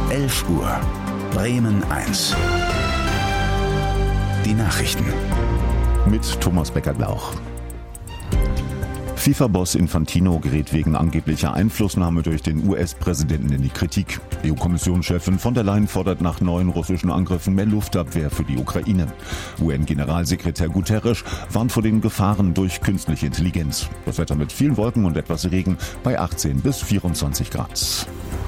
11 Uhr. Bremen 1. Die Nachrichten. Mit Thomas Becker-Glauch. FIFA-Boss Infantino gerät wegen angeblicher Einflussnahme durch den US-Präsidenten in die Kritik. EU-Kommissionschefin von der Leyen fordert nach neuen russischen Angriffen mehr Luftabwehr für die Ukraine. UN-Generalsekretär Guterres warnt vor den Gefahren durch künstliche Intelligenz. Das Wetter mit vielen Wolken und etwas Regen bei 18 bis 24 Grad.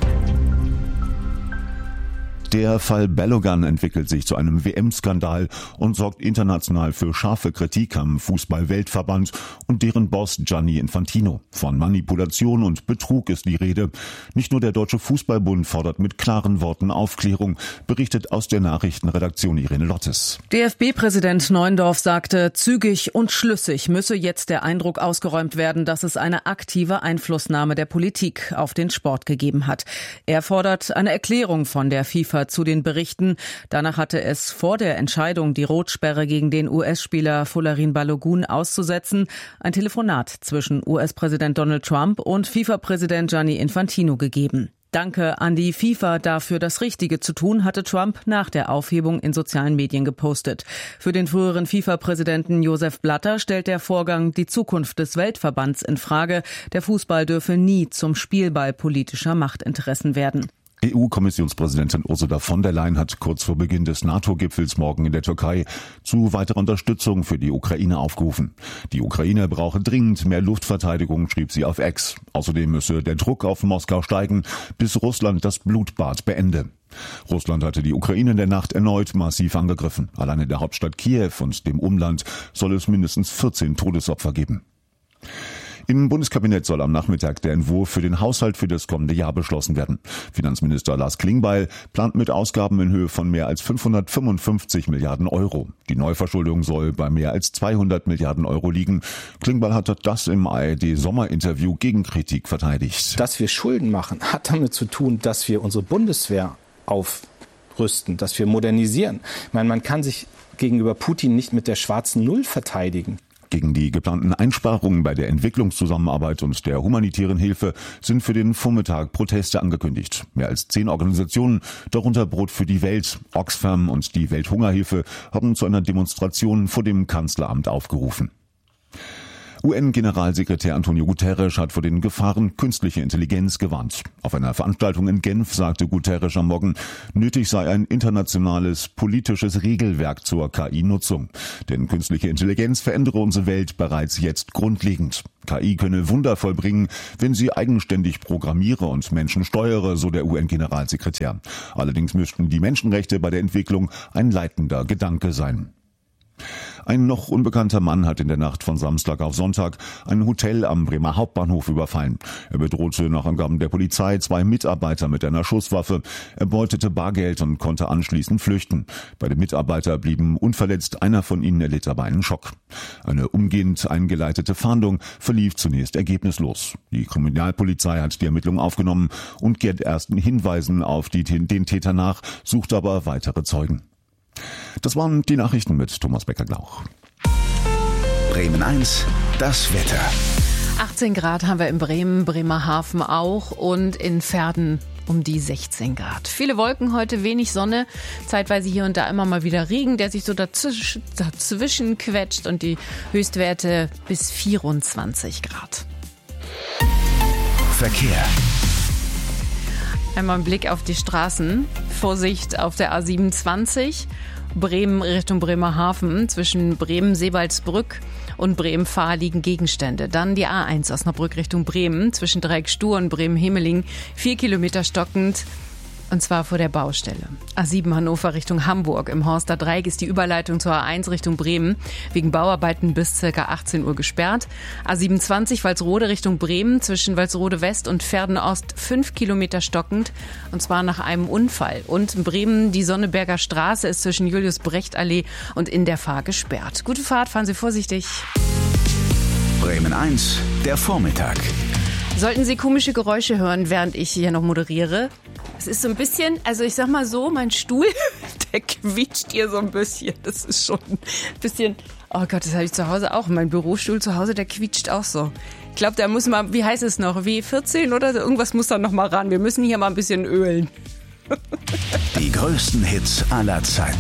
Der Fall Balogun entwickelt sich zu einem WM-Skandal und sorgt international für scharfe Kritik am Fußball-Weltverband und deren Boss Gianni Infantino. Von Manipulation und Betrug ist die Rede. Nicht nur der Deutsche Fußballbund fordert mit klaren Worten Aufklärung, berichtet aus der Nachrichtenredaktion Irene Lottes. DFB-Präsident Neuendorf sagte, zügig und schlüssig müsse jetzt der Eindruck ausgeräumt werden, dass es eine aktive Einflussnahme der Politik auf den Sport gegeben hat. Er fordert eine Erklärung von der FIFA zu den Berichten. Danach hatte es vor der Entscheidung, die Rotsperre gegen den US-Spieler Folarin Balogun auszusetzen, ein Telefonat zwischen US-Präsident Donald Trump und FIFA-Präsident Gianni Infantino gegeben. Danke an die FIFA dafür, das Richtige zu tun, hatte Trump nach der Aufhebung in sozialen Medien gepostet. Für den früheren FIFA-Präsidenten Joseph Blatter stellt der Vorgang die Zukunft des Weltverbands in Frage. Der Fußball dürfe nie zum Spielball politischer Machtinteressen werden. EU-Kommissionspräsidentin Ursula von der Leyen hat kurz vor Beginn des NATO-Gipfels morgen in der Türkei zu weiterer Unterstützung für die Ukraine aufgerufen. Die Ukraine brauche dringend mehr Luftverteidigung, schrieb sie auf X. Außerdem müsse der Druck auf Moskau steigen, bis Russland das Blutbad beende. Russland hatte die Ukraine in der Nacht erneut massiv angegriffen. Allein in der Hauptstadt Kiew und dem Umland soll es mindestens 14 Todesopfer geben. Im Bundeskabinett soll am Nachmittag der Entwurf für den Haushalt für das kommende Jahr beschlossen werden. Finanzminister Lars Klingbeil plant mit Ausgaben in Höhe von mehr als 555 Milliarden Euro. Die Neuverschuldung soll bei mehr als 200 Milliarden Euro liegen. Klingbeil hat das im ARD-Sommerinterview gegen Kritik verteidigt. Dass wir Schulden machen, hat damit zu tun, dass wir unsere Bundeswehr aufrüsten, dass wir modernisieren. Ich meine, man kann sich gegenüber Putin nicht mit der schwarzen Null verteidigen. Gegen die geplanten Einsparungen bei der Entwicklungszusammenarbeit und der humanitären Hilfe sind für den Vormittag Proteste angekündigt. Mehr als 10 Organisationen, darunter Brot für die Welt, Oxfam und die Welthungerhilfe, haben zu einer Demonstration vor dem Kanzleramt aufgerufen. UN-Generalsekretär Antonio Guterres hat vor den Gefahren künstlicher Intelligenz gewarnt. Auf einer Veranstaltung in Genf sagte Guterres am Morgen, nötig sei ein internationales politisches Regelwerk zur KI-Nutzung. Denn künstliche Intelligenz verändere unsere Welt bereits jetzt grundlegend. KI könne Wunder vollbringen, wenn sie eigenständig programmiere und Menschen steuere, so der UN-Generalsekretär. Allerdings müssten die Menschenrechte bei der Entwicklung ein leitender Gedanke sein. Ein noch unbekannter Mann hat in der Nacht von Samstag auf Sonntag ein Hotel am Bremer Hauptbahnhof überfallen. Er bedrohte nach Angaben der Polizei 2 Mitarbeiter mit einer Schusswaffe, erbeutete Bargeld und konnte anschließend flüchten. Beide Mitarbeiter blieben unverletzt, einer von ihnen erlitt aber einen Schock. Eine umgehend eingeleitete Fahndung verlief zunächst ergebnislos. Die Kriminalpolizei hat die Ermittlungen aufgenommen und geht ersten Hinweisen auf den Täter nach, sucht aber weitere Zeugen. Das waren die Nachrichten mit Thomas Becker-Glauch. Bremen 1, das Wetter. 18 Grad haben wir in Bremen, Bremerhaven auch und in Verden um die 16 Grad. Viele Wolken heute, wenig Sonne, zeitweise hier und da immer mal wieder Regen, der sich so dazwischen quetscht und die Höchstwerte bis 24 Grad. Verkehr. Einmal ein Blick auf die Straßen. Vorsicht auf der A27, Bremen Richtung Bremerhaven. Zwischen Bremen-Sebaldsbrück und Bremen-Fahr liegen Gegenstände. Dann die A1 Osnabrück Richtung Bremen. Zwischen Dreieck-Stur und Bremen-Hemeling 4 Kilometer stockend. Und zwar vor der Baustelle. A7 Hannover Richtung Hamburg. Im Horster Dreieck ist die Überleitung zur A1 Richtung Bremen wegen Bauarbeiten bis ca. 18 Uhr gesperrt. A27 Walsrode Richtung Bremen zwischen Walsrode West und Verden Ost 5 Kilometer stockend. Und zwar nach einem Unfall. Und in Bremen die Sonneberger Straße ist zwischen Julius-Brecht-Allee und in der Fahr gesperrt. Gute Fahrt, fahren Sie vorsichtig. Bremen 1, der Vormittag. Sollten Sie komische Geräusche hören, während ich hier noch moderiere? Es ist so ein bisschen, also ich sag mal so, mein Stuhl, der quietscht hier so ein bisschen. Das ist schon ein bisschen, oh Gott, das habe ich zu Hause auch. Mein Bürostuhl zu Hause, der quietscht auch so. Ich glaube, da muss mal, wie heißt es noch, W14 oder so? Irgendwas muss da noch mal ran. Wir müssen hier mal ein bisschen ölen. Die größten Hits aller Zeiten.